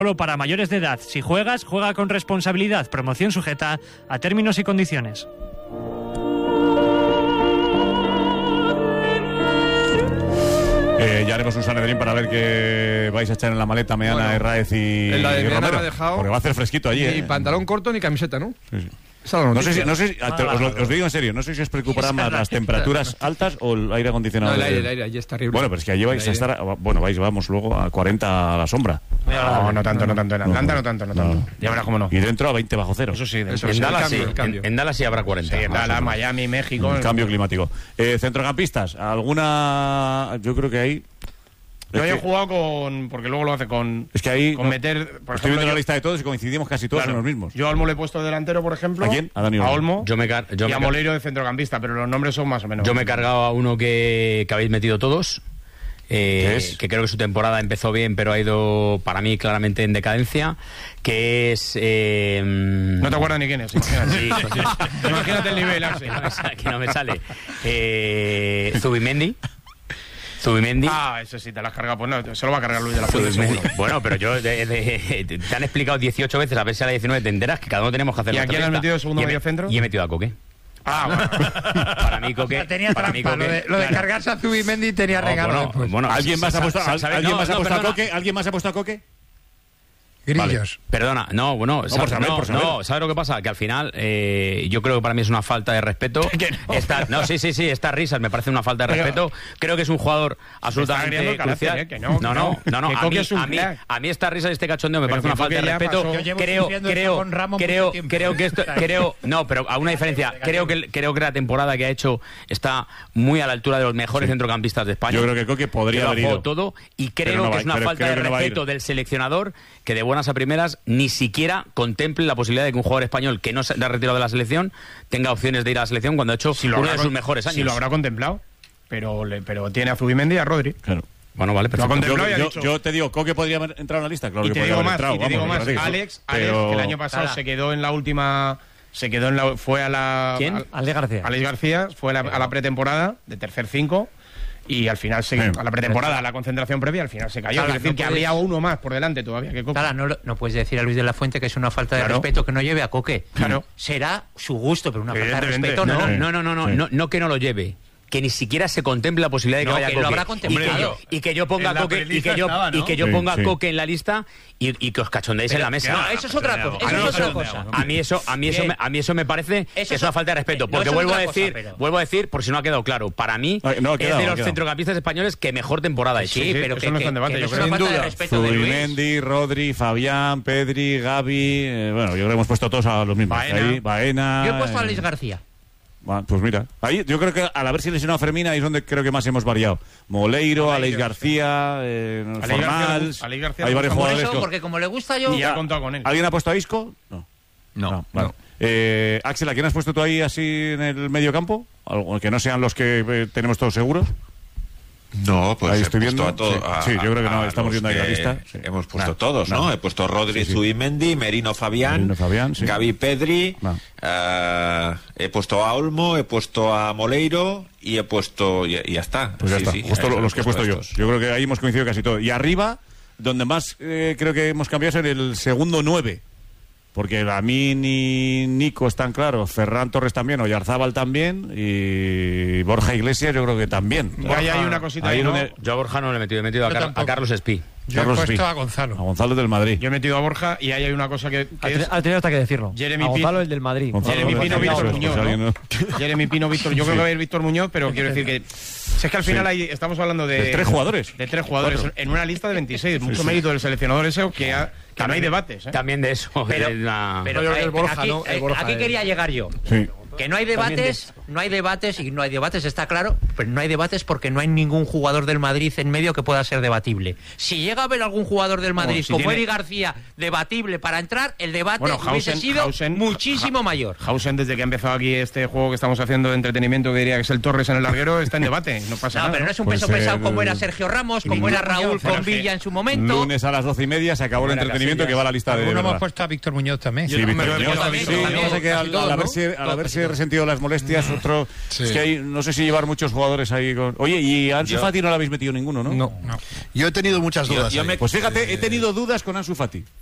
Solo para mayores de edad. Si juegas, juega con responsabilidad. Promoción sujeta a términos y condiciones. Ya haremos un Sanedrín para ver qué vais a echar en la maleta Meana, Herráez y Romero. Porque va a hacer fresquito allí. Ni pantalón corto ni camiseta, ¿no? Sí. No sé si os digo en serio, no sé si os preocuparán más las temperaturas altas o el aire acondicionado. No, el aire, allí está terrible. Bueno, pero es que allí vais a estar, vamos luego a 40 a la sombra. No tanto. En Atlanta no tanto. Ya verás cómo no. Y dentro a 20 bajo cero. Eso sí, en Dallas sí. En Dallas sí habrá 40. Sí, en Dallas, Miami, México. El cambio climático. Centrocampistas, alguna, yo creo que hay. Yo he jugado porque luego lo hace con. Es que ahí. Con meter. Por estoy viendo la lista de todos y coincidimos casi todos en los mismos. Yo a Olmo le he puesto delantero, por ejemplo. ¿A quién? A Dani Olmo. Y a Moleiro de centrocampista, pero los nombres son más o menos. Yo me he cargado a uno que habéis metido todos. Que creo que su temporada empezó bien, pero ha ido, para mí, claramente en decadencia. Que es. No te acuerdas ni quién es, imagínate. Sí, imagínate el nivel, Axel. Que no me sale. Zubimendi. Ese sí, te lo has cargado. Pues no, se lo va a cargar Luis de la Fuente, seguro. Bueno, pero yo te han explicado 18 veces, a ver si a la 19 te enteras que cada uno tenemos que hacer. ¿Y a quién has metido de segundo medio centro? Y he metido a Coque. Bueno. Para mí Coque. Tenía trampa. Lo de cargarse a Zubimendi tenía regalo. Bueno, ¿alguien más ha puesto a Coque? ¿Alguien más ha puesto a Coque? Grillos. Vale. Perdona, ¿sabes lo que pasa? Que al final yo creo que para mí es una falta de respeto. Estas risas me parece una falta de respeto. Creo que es un jugador absolutamente crucial. A mí esta risa y este cachondeo me parece una falta de respeto. Creo que esto pero a una diferencia. Creo que la temporada que ha hecho está muy a la altura de los mejores centrocampistas de España. Yo creo que Coque podría haber ido todo y creo que es una falta de respeto del seleccionador que de buenas a primeras ni siquiera contemple la posibilidad de que un jugador español que no se ha retirado de la selección tenga opciones de ir a la selección cuando ha hecho uno de sus mejores años. Si lo habrá contemplado, pero tiene a Zubimendi y a Rodri. Claro. Bueno, vale, perfecto. Yo te digo, ¿Coque podría haber entrado en la lista? Claro, y que te digo más, entrado, Alex, que el año pasado se quedó en la última... fue a la... ¿Quién? Alex García fue a la pretemporada de tercer 5 y al final a la pretemporada, a la concentración previa, al final se cayó. Claro, es decir, que habría uno más por delante todavía que Coque. Claro, no puedes decir a Luis de la Fuente que es una falta de respeto que no lleve a Coque. Claro. Será su gusto, pero una falta de respeto no. No que no lo lleve. Que ni siquiera se contemple la posibilidad de que vaya Coque. Lo habrá contemplado. Y que yo ponga Coque ponga Coque en la lista y que os cachondéis en la mesa. No, eso es otra cosa. A mí eso me parece que es una falta de respeto, porque vuelvo a decir, por si no ha quedado claro, para mí es de los centrocampistas españoles que mejor temporada ha hecho. Sí, pero eso no está en debate, yo creo. Sin duda. Zubimendi, Rodri, Fabián, Pedri, Gavi, yo creo que hemos puesto todos a los mismos. Baena. Yo he puesto a Alex García. Pues mira, ahí yo creo que al haberse lesionado a Fermín ahí es donde creo que más hemos variado. Moleiro, Alex García, Formals, hay varios jugadores. Porque como le gusta yo... Y ya he contado con él. ¿Alguien ha puesto a Isco? No. Vale. Axel, ¿a quién has puesto tú ahí así en el medio campo? ¿Algo que no sean los que tenemos todos seguros? No, pues ahí estoy viendo a todos. Sí, yo creo que no, estamos viendo ahí la lista. Sí. Hemos puesto todos, ¿no? He puesto Rodri, Zubimendi, Merino Fabián, sí. Gavi Pedri, he puesto a Olmo, he puesto a Moleiro y he puesto... Y ya está. Pues ya está, justo los que he puesto yo. Yo creo que ahí hemos coincidido casi todo. Y arriba, donde más creo que hemos cambiado es en el segundo 9. Porque Lamín y Nico están claros, Ferran Torres también, Oyarzábal también y Borja Iglesias yo creo que también. Ahí hay una cosita ahí, ¿no? Yo a Borja no le he metido, a Carlos Espí. Yo he puesto a Gonzalo. A Gonzalo del Madrid. Yo he metido a Borja y ahí hay una cosa que ha tenido hasta que decirlo. Jeremy Gonzalo el del Madrid. Jeremy Pino, Víctor Muñoz, ¿no? Jeremy Pino, Víctor. Yo creo que va a ir Víctor Muñoz, pero quiero decir que... Si es que al final ahí estamos hablando de 3 jugadores. De 3 jugadores 4. En una lista de 26. Mucho mérito del seleccionador ese que no hay debates. También de eso. Pero aquí quería llegar yo. Sí. Que no hay debates, está claro, pero no hay debates porque no hay ningún jugador del Madrid en medio que pueda ser debatible. Si llega a haber algún jugador del Madrid como Eddie García debatible para entrar, el debate hubiese sido muchísimo mayor. Hausen, desde que ha empezado aquí este juego que estamos haciendo de entretenimiento, que diría que es el Torres en el larguero, está en debate, no pasa nada. Pero no es un peso pesado como era Sergio Ramos, como era Raúl con Villa en su momento. Lunes a las 12:30 se acabó el entretenimiento que va a la lista de... hemos puesto a Víctor Muñoz también. Sí, Víctor Muñoz. Sí, al haberse resentido las molestias, otro... Sí. Es que hay, no sé si llevar muchos jugadores ahí con... Oye, y a Ansu Fati no lo habéis metido ninguno, ¿no? No. Yo he tenido muchas dudas. Pues fíjate, he tenido dudas con Ansu Fati.